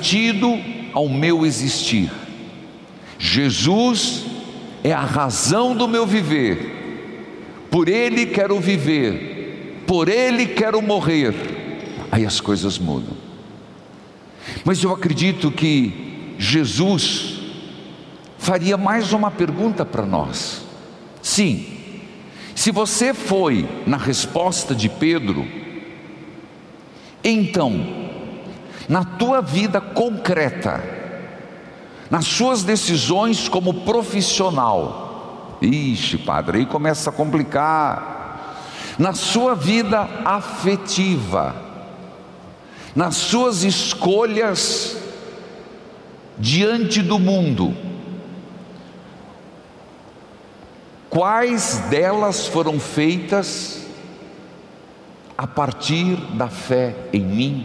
sentido ao meu existir. Jesus é a razão do meu viver. Por Ele quero viver, por Ele quero morrer. Aí as coisas mudam. Mas eu acredito que Jesus faria mais uma pergunta para nós. Sim, se você foi na resposta de Pedro, então, na tua vida concreta, nas suas decisões como profissional, ixi, padre, aí começa a complicar. Na sua vida afetiva, nas suas escolhas diante do mundo, quais delas foram feitas a partir da fé em mim?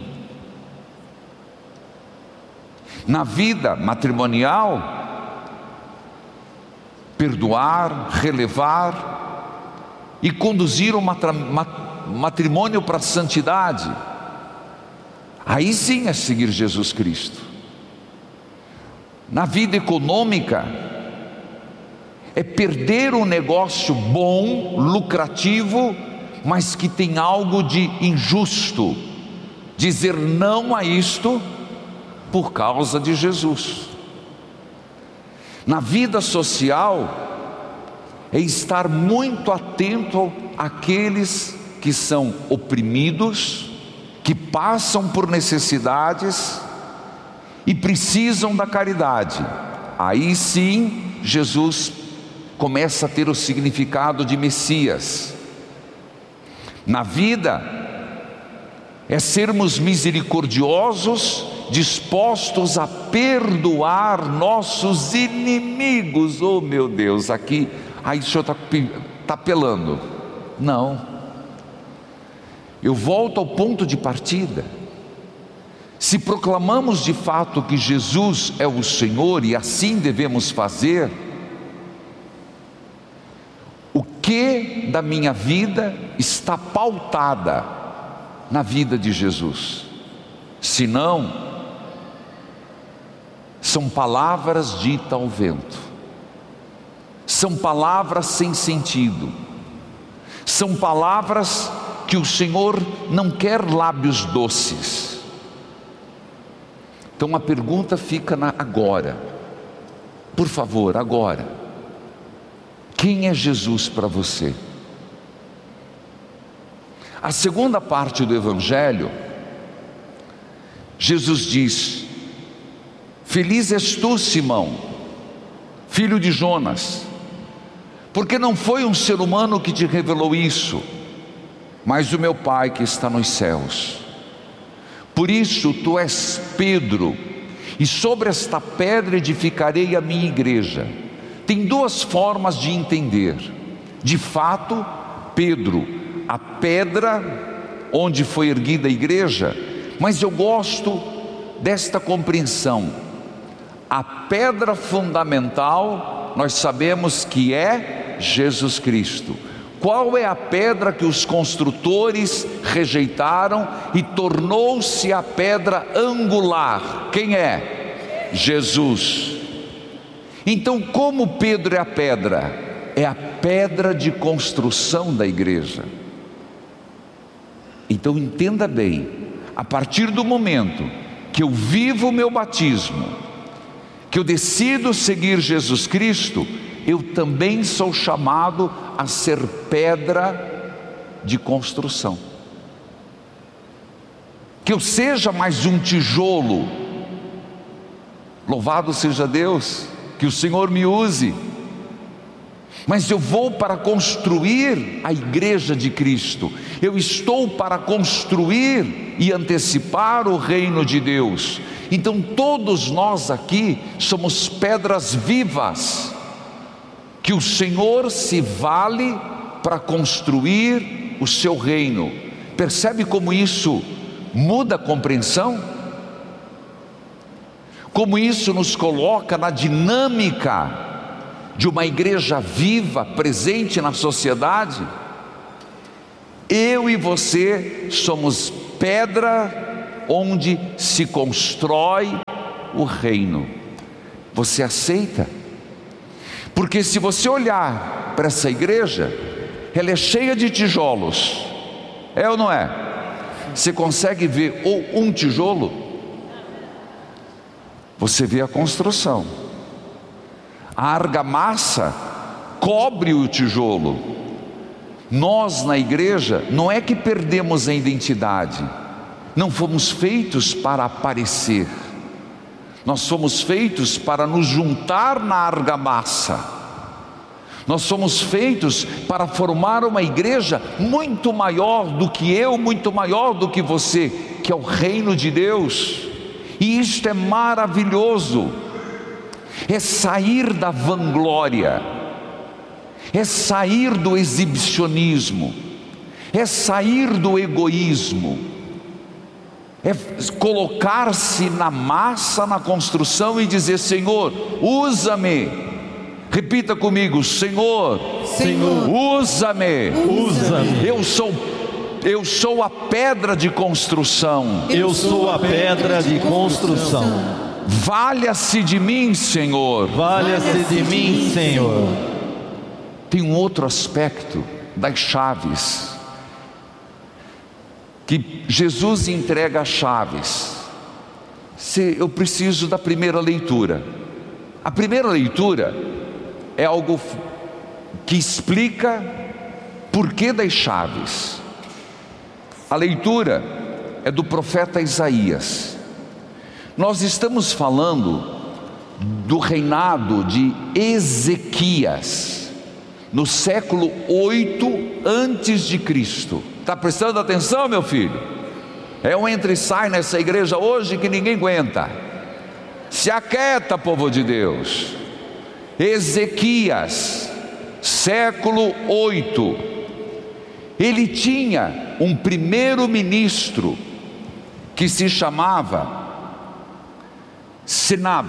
Na vida matrimonial, perdoar, relevar e conduzir um matrimônio para a santidade, aí sim é seguir Jesus Cristo. Na vida econômica, é perder um negócio bom, lucrativo, mas que tem algo de injusto, dizer não a isto por causa de Jesus. Na vida social, é estar muito atento àqueles que são oprimidos, que passam por necessidades e precisam da caridade. Aí sim, Jesus começa a ter o significado de Messias. Na vida, é sermos misericordiosos, dispostos a perdoar nossos inimigos. Oh meu Deus, aqui, aí o senhor está apelando. Não, eu volto ao ponto de partida. Se proclamamos de fato que Jesus é o Senhor, e assim devemos fazer, o que da minha vida está pautada na vida de Jesus? Se não, são palavras ditas ao vento, são palavras sem sentido, são palavras que o Senhor não quer lábios doces. Então a pergunta fica agora, por favor, agora. Quem é Jesus para você? A segunda parte do Evangelho, Jesus diz: feliz és tu, Simão, filho de Jonas, porque não foi um ser humano que te revelou isso, mas o meu Pai que está nos céus. Por isso tu és Pedro, e sobre esta pedra edificarei a minha igreja. Tem duas formas de entender. De fato, Pedro, a pedra onde foi erguida a igreja, mas eu gosto desta compreensão. A pedra fundamental, nós sabemos que é Jesus Cristo. Qual é a pedra que os construtores rejeitaram e tornou-se a pedra angular? Quem é? Jesus. Então, como Pedro é a pedra? É a pedra de construção da igreja. Então entenda bem, a partir do momento que eu vivo o meu batismo, que eu decido seguir Jesus Cristo, eu também sou chamado a ser pedra de construção. Que eu seja mais um tijolo, louvado seja Deus, que o Senhor me use, mas eu vou para construir a igreja de Cristo, eu estou para construir e antecipar o reino de Deus. Então todos nós aqui somos pedras vivas, que o Senhor se vale para construir o seu reino. Percebe como isso muda a compreensão? Como isso nos coloca na dinâmica de uma igreja viva, presente na sociedade? Eu e você somos pedra onde se constrói o reino. Você aceita? Porque se você olhar para essa igreja, ela é cheia de tijolos, é ou não é? Você consegue ver ou um tijolo? Você vê a construção. A argamassa cobre o tijolo. Nós na igreja não é que perdemos a identidade, não fomos feitos para aparecer, nós fomos feitos para nos juntar na argamassa, nós somos feitos para formar uma igreja muito maior do que eu, muito maior do que você, que é o reino de Deus. E isto é maravilhoso, é sair da vanglória, é sair do exibicionismo, é sair do egoísmo, é colocar-se na massa, na construção e dizer: Senhor, usa-me. Repita comigo: Senhor, Senhor, usa-me. usa-me. Eu sou a pedra de construção. Eu sou a pedra de construção. Valha-se de mim, Senhor. Valha-se de mim, Senhor. Tem um outro aspecto das chaves, que Jesus entrega as chaves. Eu preciso da primeira leitura. A primeira leitura é algo que explica por que das chaves. A leitura é do profeta Isaías. Nós estamos falando do reinado de Ezequias, no século 8 antes de Cristo. Está prestando atenção, meu filho? É um entra e sai nessa igreja hoje que ninguém aguenta. Se aquieta, povo de Deus. Ezequias, século 8. Ele tinha um primeiro-ministro que se chamava Senab.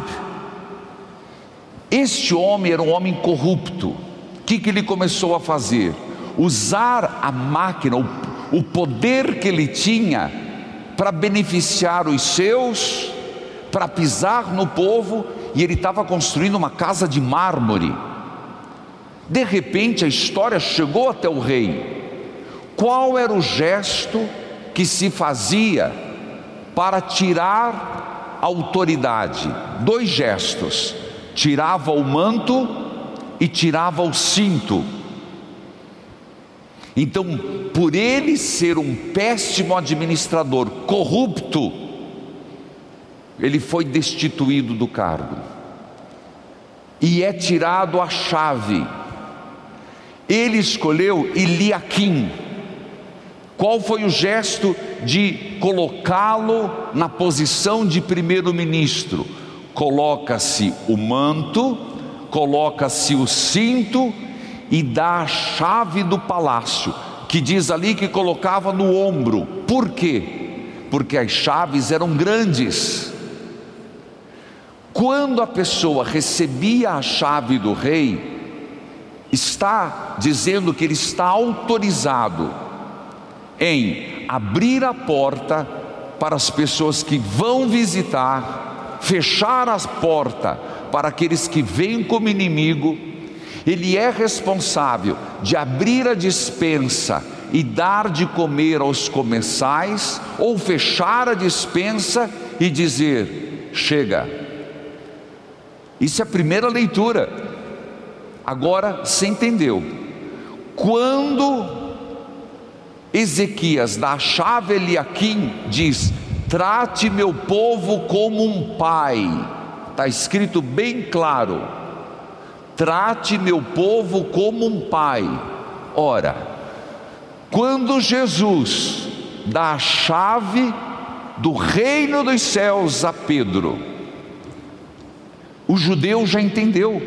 Este homem era um homem corrupto. O que ele começou a fazer? Usar a máquina, o poder que ele tinha para beneficiar os seus, para pisar no povo, e ele estava construindo uma casa de mármore. De repente a história chegou até o rei. Qual era o gesto que se fazia para tirar a autoridade? 2 gestos: tirava o manto e tirava o cinto. Então, por ele ser um péssimo administrador, corrupto, ele foi destituído do cargo, e é tirado a chave. Ele escolheu Eliaquim. Qual foi o gesto de colocá-lo na posição de primeiro-ministro? Coloca-se o manto, coloca-se o cinto e dá a chave do palácio, que diz ali que colocava no ombro. Por quê? Porque as chaves eram grandes. Quando a pessoa recebia a chave do rei, está dizendo que ele está autorizado em abrir a porta para as pessoas que vão visitar, fechar as portas para aqueles que vêm como inimigo. Ele é responsável de abrir a despensa e dar de comer aos comensais, ou fechar a despensa e dizer: chega. Isso é a primeira leitura. Agora você entendeu? Quando Ezequias dá a chave a Eliaquim, diz: trate meu povo como um pai. Está escrito bem claro: trate meu povo como um pai. Ora, quando Jesus dá a chave do reino dos céus a Pedro, o judeu já entendeu.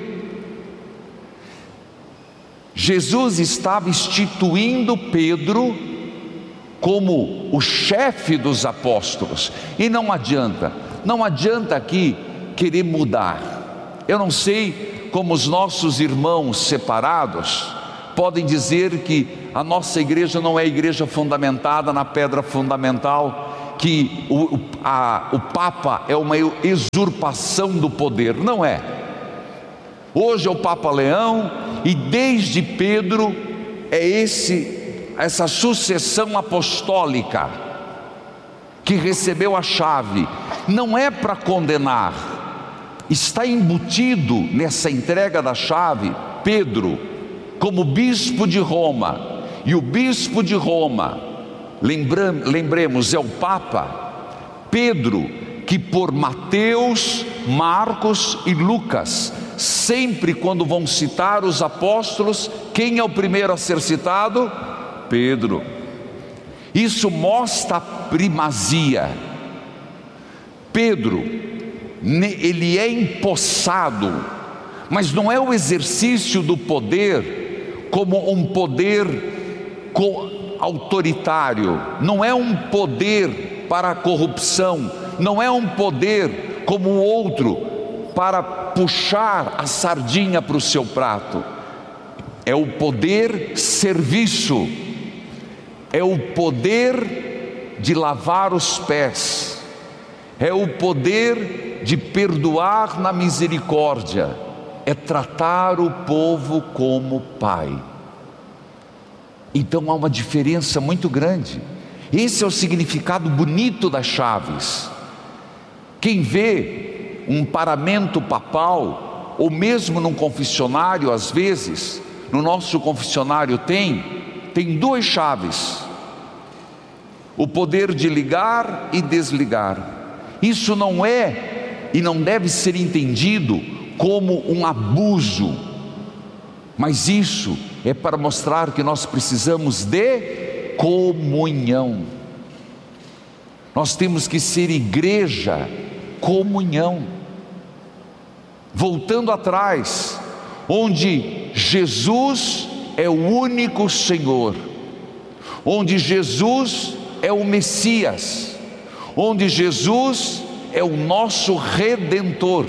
Jesus estava instituindo Pedro como o chefe dos apóstolos. E não adianta aqui querer mudar. Eu não sei como os nossos irmãos separados podem dizer que a nossa igreja não é igreja fundamentada na pedra fundamental. que o Papa é uma usurpação do poder. Não é. Hoje é o Papa Leão, e desde Pedro é essa sucessão apostólica que recebeu a chave. Não é para condenar, está embutido nessa entrega da chave Pedro como bispo de Roma, e o bispo de Roma, lembremos, é o Papa. Pedro, que por Mateus, Marcos e Lucas, sempre quando vão citar os apóstolos, quem é o primeiro a ser citado? Pedro. Isso mostra a primazia. Pedro, ele é empossado, mas não é o exercício do poder como um poder autoritário, não é um poder para a corrupção, não é um poder como o outro para puxar a sardinha para o seu prato. É o poder serviço, é o poder de lavar os pés, é o poder de perdoar na misericórdia, é tratar o povo como pai. Então há uma diferença muito grande. Esse é o significado bonito das chaves. Quem vê um paramento papal, ou mesmo num confessionário, às vezes, no nosso confessionário tem duas chaves: o poder de ligar e desligar. Isso não é e não deve ser entendido como um abuso, mas isso é para mostrar que nós precisamos de comunhão. Nós temos que ser igreja, comunhão. Voltando atrás, onde Jesus é o único Senhor, onde Jesus é o Messias, onde Jesus é o nosso Redentor.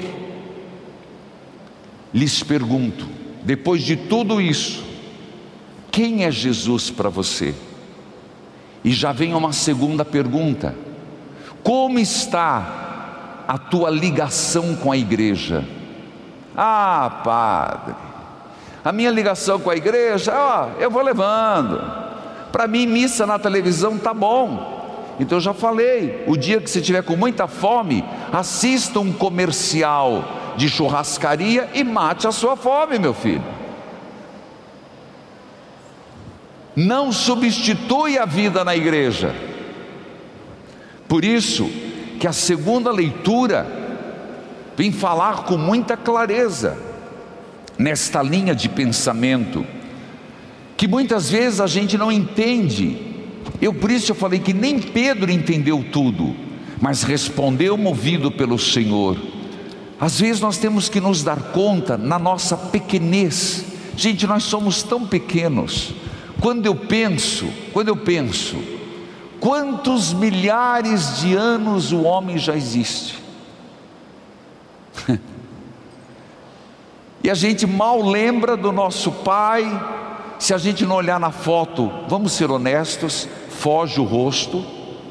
Lhes pergunto, depois de tudo isso, quem é Jesus para você? E já vem uma segunda pergunta: como está a tua ligação com a igreja? Ah, padre, a minha ligação com a igreja, eu vou levando. Para mim, missa na televisão tá bom. Então eu já falei, o dia que você estiver com muita fome, assista um comercial de churrascaria e mate a sua fome, meu filho. Não substitui a vida na igreja. Por isso que a segunda leitura vem falar com muita clareza nesta linha de pensamento, que muitas vezes a gente não entende. Por isso eu falei que nem Pedro entendeu tudo, mas respondeu movido pelo Senhor. Às vezes nós temos que nos dar conta na nossa pequenez. Gente, nós somos tão pequenos. Quando eu penso, quantos milhares de anos o homem já existe? E a gente mal lembra do nosso pai. Se a gente não olhar na foto, vamos ser honestos, foge o rosto.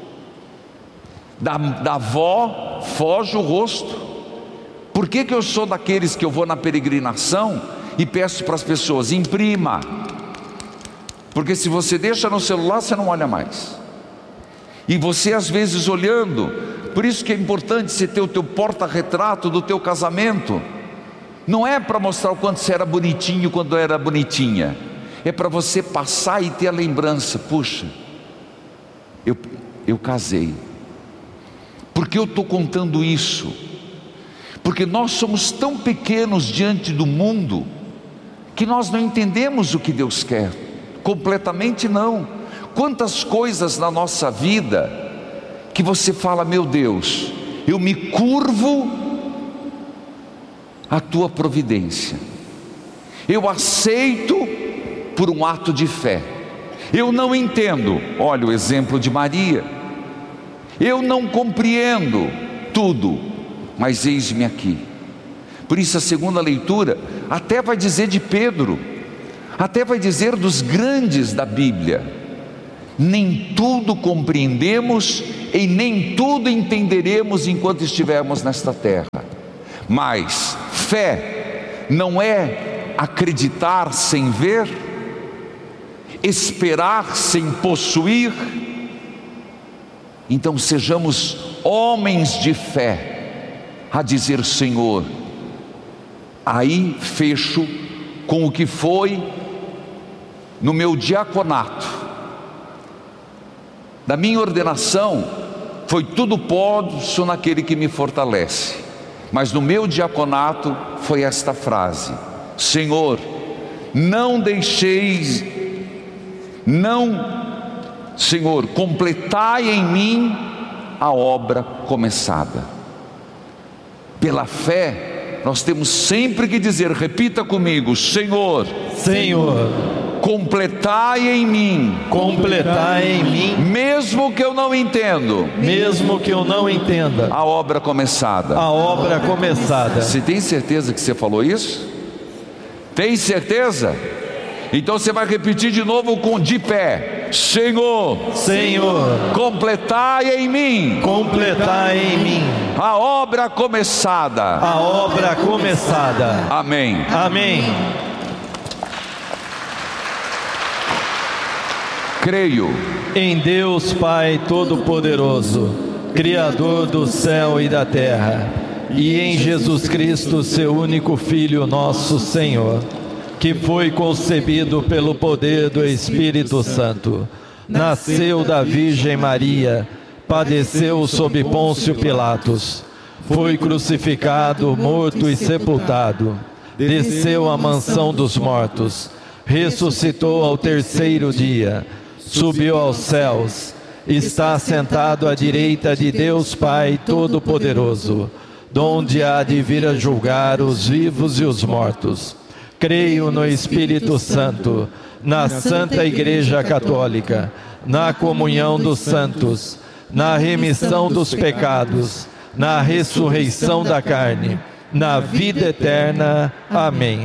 Da avó, foge o rosto. Por que eu sou daqueles que eu vou na peregrinação e peço para as pessoas, imprima? Porque se você deixa no celular, você não olha mais. E você às vezes olhando, por isso que é importante você ter o teu porta-retrato do teu casamento. Não é para mostrar o quanto você era bonitinho quando era bonitinha, é para você passar e ter a lembrança: puxa, eu casei. Por que eu estou contando isso? Porque nós somos tão pequenos diante do mundo, que nós não entendemos o que Deus quer. Completamente não. Quantas coisas na nossa vida que você fala: meu Deus, eu me curvo à tua providência, eu aceito por um ato de fé. Eu não entendo, olha o exemplo de Maria, eu não compreendo tudo, mas eis-me aqui. Por isso a segunda leitura até vai dizer de Pedro, até vai dizer dos grandes da Bíblia: nem tudo compreendemos e nem tudo entenderemos enquanto estivermos nesta terra. Mas fé não é acreditar sem ver, esperar sem possuir. Então sejamos homens de fé, a dizer: Senhor, aí fecho com o que foi no meu diaconato, da minha ordenação, foi tudo posso naquele que me fortalece, mas no meu diaconato foi esta frase: Senhor, Senhor, completai em mim a obra começada. Pela fé, nós temos sempre que dizer, repita comigo: Senhor, completai em mim, mesmo que eu não entenda, a obra começada. Você tem certeza que você falou isso? Tem certeza? Então você vai repetir de novo de pé: Senhor, completai em mim, a obra começada. Amém. Creio em Deus Pai Todo-Poderoso, Criador do céu e da terra, e em Jesus Cristo, seu único Filho, nosso Senhor, que foi concebido pelo poder do Espírito Santo, nasceu da Virgem Maria, padeceu sob Pôncio Pilatos, foi crucificado, morto e sepultado, desceu à mansão dos mortos, ressuscitou ao terceiro dia, subiu aos céus, está sentado à direita de Deus Pai Todo-Poderoso, donde há de vir a julgar os vivos e os mortos. Creio no Espírito Santo, na Santa Igreja Católica, na comunhão dos santos, na remissão dos pecados, na ressurreição da carne, na vida eterna. Amém.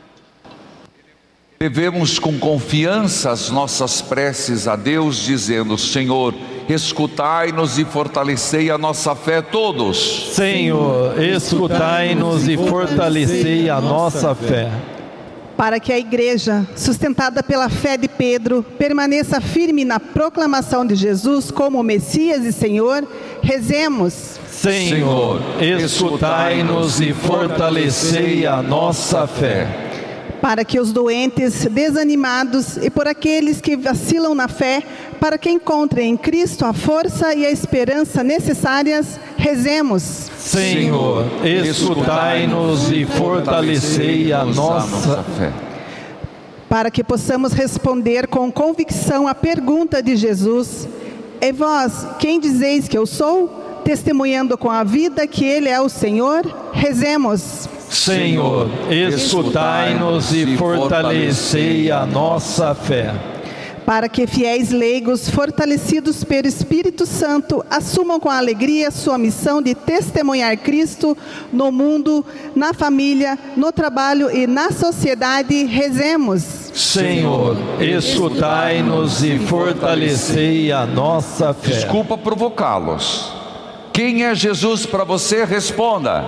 Levemos com confiança as nossas preces a Deus, dizendo: Senhor, escutai-nos e fortalecei a nossa fé todos. Senhor, escutai-nos e fortalecei a nossa fé. Para que a Igreja, sustentada pela fé de Pedro, permaneça firme na proclamação de Jesus como Messias e Senhor, rezemos. Senhor, escutai-nos e fortalecei a nossa fé. Para que os doentes, desanimados e por aqueles que vacilam na fé, para que encontrem em Cristo a força e a esperança necessárias, rezemos. Senhor, escutai-nos e fortalecei a nossa fé. Para que possamos responder com convicção à pergunta de Jesus: e vós, quem dizeis que eu sou? Testemunhando com a vida que Ele é o Senhor, rezemos. Senhor, escutai-nos e fortalecei a nossa fé. Para que fiéis leigos, fortalecidos pelo Espírito Santo, assumam com alegria sua missão de testemunhar Cristo no mundo, na família, no trabalho e na sociedade, rezemos. Senhor, escutai-nos e fortalecei a nossa fé. Desculpa provocá-los. Quem é Jesus para você? Responda.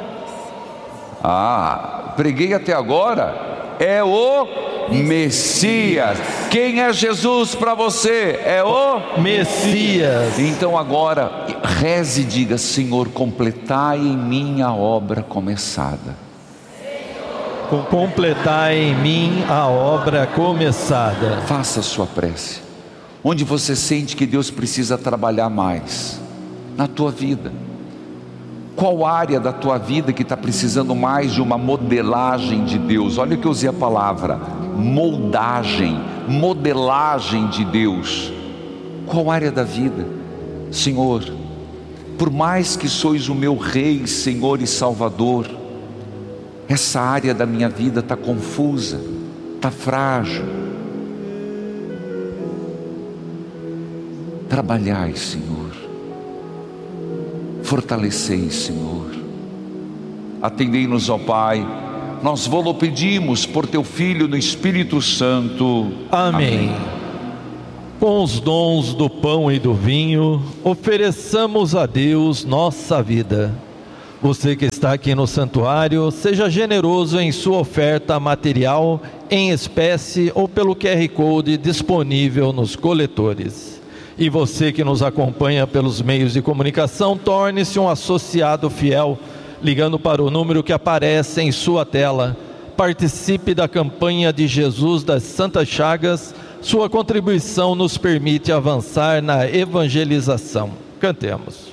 Preguei até agora. É o Messias. Quem é Jesus para você? É o Messias. Então agora reze e diga: Senhor, completai em mim a obra começada. Completai em mim a obra começada. Faça a sua prece. Onde você sente que Deus precisa trabalhar mais na tua vida? Qual área da tua vida que está precisando mais de uma modelagem de Deus? Olha que eu usei a palavra modelagem de Deus. Qual área da vida? Senhor, por mais que sois o meu Rei, Senhor e Salvador, essa área da minha vida está confusa, está frágil. Trabalhai, Senhor. Fortalecei, Senhor. Atendei-nos, ó Pai. Nós vos pedimos por teu Filho no Espírito Santo. Amém. Com os dons do pão e do vinho, ofereçamos a Deus nossa vida. Você que está aqui no santuário, seja generoso em sua oferta material, em espécie ou pelo QR Code disponível nos coletores. E você que nos acompanha pelos meios de comunicação, torne-se um associado fiel, ligando para o número que aparece em sua tela. Participe da campanha de Jesus das Santas Chagas. Sua contribuição nos permite avançar na evangelização. Cantemos.